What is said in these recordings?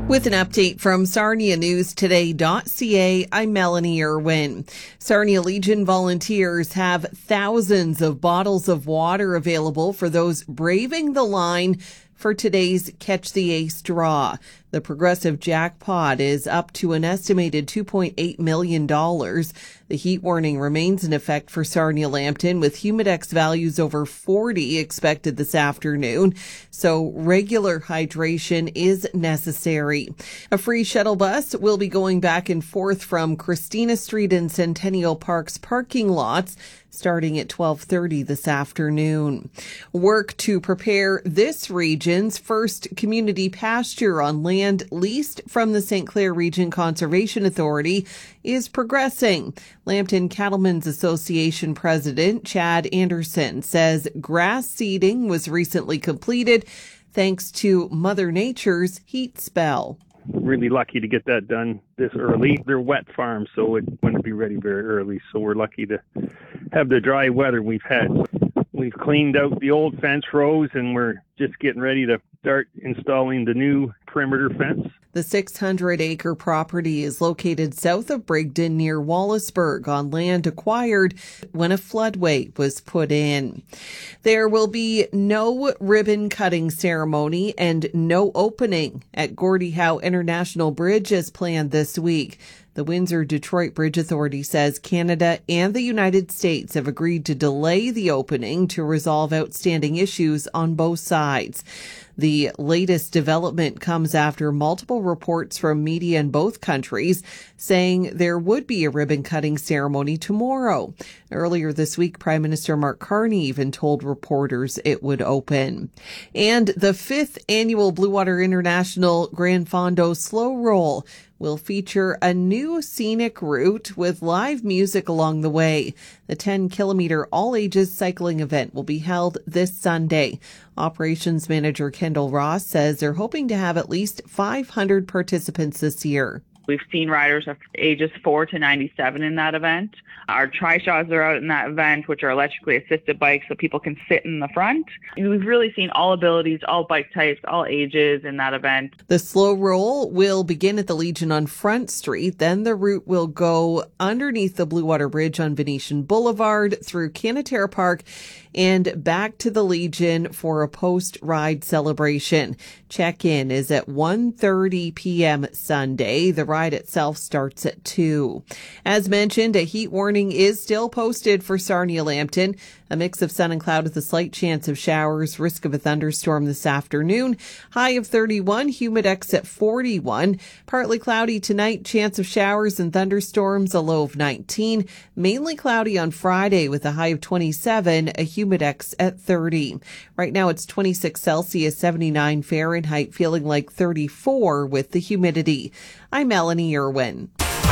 With an update from SarniaNewsToday.ca, I'm Melanie Irwin. Sarnia Legion volunteers have thousands of bottles of water available for those braving the line for today's Catch the Ace draw. The progressive jackpot is up to an estimated $2.8 million. The heat warning remains in effect for Sarnia-Lambton, with humidex values over 40 expected this afternoon, so regular hydration is necessary. A free shuttle bus will be going back and forth from Christina Street and Centennial Park's parking lots starting at 12:30 this afternoon. Work to prepare this region's first community pasture on land leased from the St. Clair Region Conservation Authority is progressing. Lambton Cattlemen's Association President Chad Anderson says grass seeding was recently completed thanks to Mother Nature's heat spell. Really lucky to get that done this early. They're wet farms, so it wouldn't be ready very early. So we're lucky to have the dry weather we've had. We've cleaned out the old fence rows, and we're just getting ready to start installing the new perimeter fence. The 600-acre property is located south of Brigden near Wallaceburg on land acquired when a floodway was put in. There will be no ribbon cutting ceremony and no opening at Gordie Howe International Bridge as planned this week. The Windsor-Detroit Bridge Authority says Canada and the United States have agreed to delay the opening to resolve outstanding issues on both sides. The latest development comes after multiple reports from media in both countries saying there would be a ribbon-cutting ceremony tomorrow. Earlier this week, Prime Minister Mark Carney even told reporters it would open. And the 5th annual Blue Water International Grand Fondo Slow Roll will feature a new scenic route with live music along the way. The 10-kilometer all-ages cycling event will be held this Sunday. Operations Manager Kendall Ross says they're hoping to have at least 500 participants this year. We've seen riders of ages 4 to 97 in that event. Our trishaws are out in that event, which are electrically assisted bikes, so people can sit in the front. We've really seen all abilities, all bike types, all ages in that event. The slow roll will begin at the Legion on Front Street. Then the route will go underneath the Blue Water Bridge on Venetian Boulevard through Canatera Park and back to the Legion for a post-ride celebration. Check-in is at 1:30 p.m. Sunday. The ride itself starts at 2. As mentioned, a heat warning is still posted for Sarnia-Lambton. A mix of sun and cloud with a slight chance of showers, risk of a thunderstorm this afternoon. High of 31, humidex at 41. Partly cloudy tonight, chance of showers and thunderstorms, a low of 19. Mainly cloudy on Friday with a high of 27, a humidex at 30. Right now it's 26 Celsius, 79 Fahrenheit, feeling like 34 with the humidity. I'm Melanie Irwin.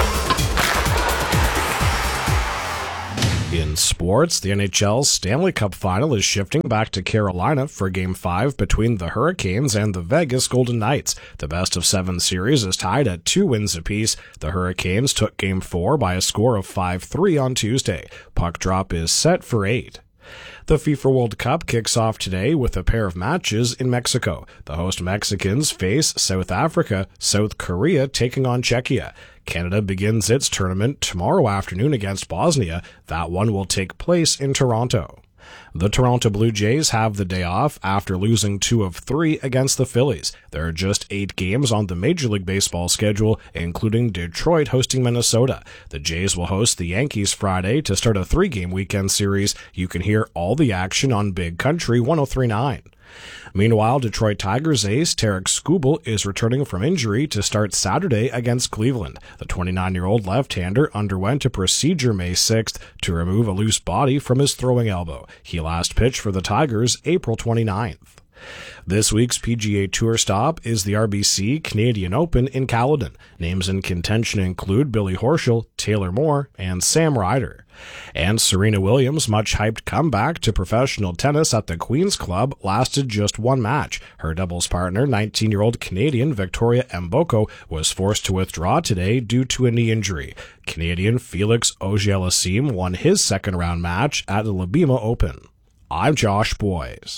In sports, the NHL's Stanley Cup final is shifting back to Carolina for Game 5 between the Hurricanes and the Vegas Golden Knights. The best-of-7 series is tied at 2 wins apiece. The Hurricanes took Game 4 by a score of 5-3 on Tuesday. Puck drop is set for 8. The FIFA World Cup kicks off today with a pair of matches in Mexico. The host Mexicans face South Africa, South Korea taking on Czechia. Canada begins its tournament tomorrow afternoon against Bosnia. That one will take place in Toronto. The Toronto Blue Jays have the day off after losing 2 of 3 against the Phillies. There are just 8 games on the Major League Baseball schedule, including Detroit hosting Minnesota. The Jays will host the Yankees Friday to start a 3-game weekend series. You can hear all the action on Big Country 103.9. Meanwhile, Detroit Tigers ace Tarek Skubal is returning from injury to start Saturday against Cleveland. The 29-year-old left-hander underwent a procedure May 6th to remove a loose body from his throwing elbow. He last pitched for the Tigers April 29th. This week's PGA Tour stop is the RBC Canadian Open in Caledon. Names in contention include Billy Horschel, Taylor Moore, and Sam Ryder. And Serena Williams' much-hyped comeback to professional tennis at the Queen's Club lasted just 1 match. Her doubles partner, 19-year-old Canadian Victoria Mboko, was forced to withdraw today due to a knee injury. Canadian Felix Auger-Aliassime won his second-round match at the Labima Open. I'm Josh Boyes.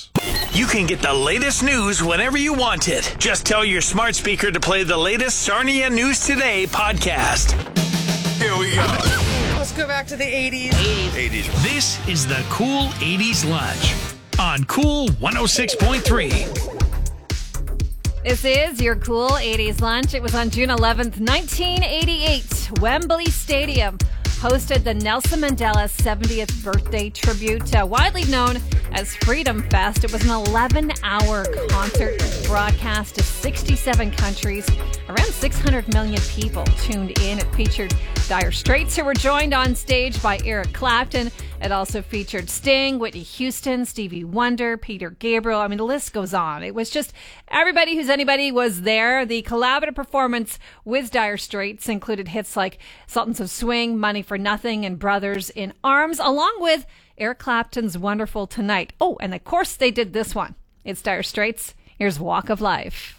You can get the latest news whenever you want it. Just tell your smart speaker to play the latest Sarnia News Today podcast. Here we go. Let's go back to the 80s. 80s. This is the Cool 80s Lunch on Cool 106.3. This is your Cool 80s Lunch. It was on June 11th, 1988. Wembley Stadium hosted the Nelson Mandela 70th birthday tribute, widely known as Freedom Fest. It was an 11-hour concert broadcast to 67 countries. Around 600 million people tuned in. It featured Dire Straits, who were joined on stage by Eric Clapton. It also featured Sting, Whitney Houston, Stevie Wonder, Peter Gabriel. I mean, the list goes on. It was just everybody who's anybody was there. The collaborative performance with Dire Straits included hits like Sultans of Swing, Money for Nothing, and Brothers in Arms, along with Eric Clapton's Wonderful Tonight. Oh, and of course they did this one. It's Dire Straits. Here's Walk of Life.